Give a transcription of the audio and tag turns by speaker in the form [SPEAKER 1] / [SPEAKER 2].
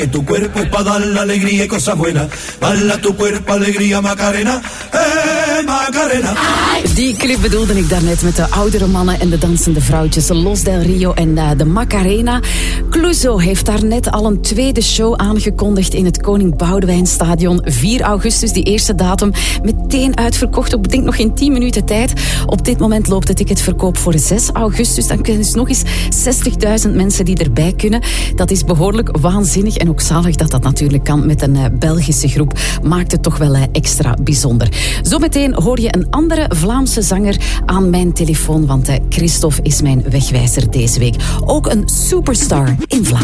[SPEAKER 1] Tu cuerpo es para dar la alegría y cosas buenas. Bala tu cuerpo, alegría, Macarena. Macarena.
[SPEAKER 2] Die clip bedoelde ik daarnet met de oudere mannen en de dansende vrouwtjes. Los del Rio en de Macarena. Clouseau heeft daarnet al een tweede show aangekondigd in het Koning Boudewijnstadion. 4 augustus, die eerste datum. Meteen uitverkocht op, denk nog in 10 minuten tijd. Op dit moment loopt de ticketverkoop voor 6 augustus. Dan kunnen dus nog eens 60.000 mensen die erbij kunnen. Dat is behoorlijk waanzinnig en ook zalig dat dat natuurlijk kan met een Belgische groep. Maakt het toch wel extra bijzonder. Zometeen hoor je een andere Vlaamse zanger aan mijn telefoon, want Christophe is mijn wegwijzer deze week. Ook een superstar in Vlaanderen.